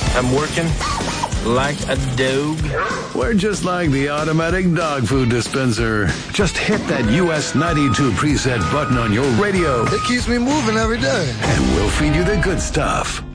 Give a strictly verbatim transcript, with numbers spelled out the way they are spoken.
I'm working like a dog. We're just like the automatic dog food dispenser. Just hit that U S ninety-two preset button on your radio. It keeps me moving every day. And we'll feed you the good stuff.